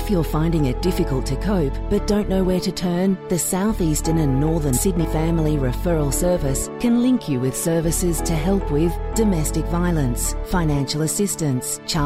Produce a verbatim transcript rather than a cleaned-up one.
If you're finding it difficult to cope but don't know where to turn, the South Eastern and Northern Sydney Family Referral Service can link you with services to help with domestic violence, financial assistance, child